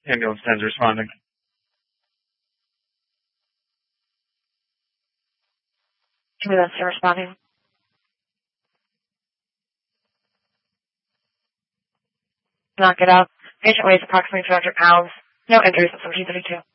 Ambulance 10's responding. Ambulance 10 responding. Knock it out. Patient weighs approximately 200 pounds. No injuries at 1732.